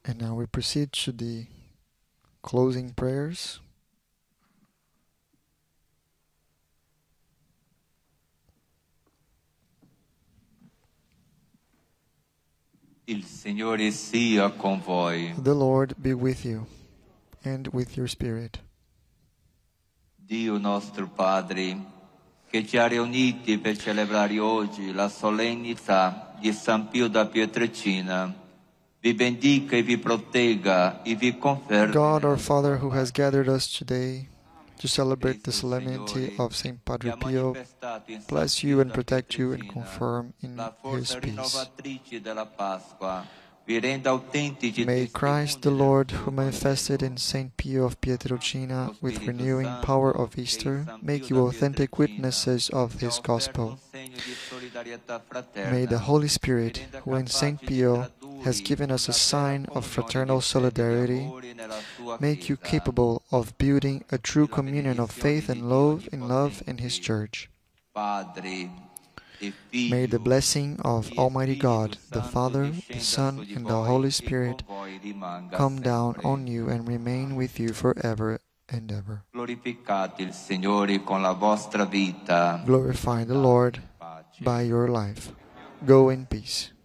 And now we proceed to the closing prayers. Il Signore sia con voi. The Lord be with you and with your spirit. Dio nostro Padre, che ci ha riuniti per celebrare oggi la solennità di San Pio da Pietrelcina, vi bendica e vi protegga e vi confermi. God, our Father, who has gathered us today to celebrate the solemnity of Saint Padre Pio, bless you and protect you and confirm in his peace. May Christ the Lord, who manifested in Saint Pio of Pietrelcina with renewing power of Easter, make you authentic witnesses of his gospel. May the Holy Spirit, who in Saint Pio has given us a sign of fraternal solidarity, make you capable of building a true communion of faith and love in his church. May the blessing of Almighty God, the Father, the Son, and the Holy Spirit come down on you and remain with you forever and ever. Glorificate il Signore con la vostra vita. Glorify the Lord by your life. Go in peace.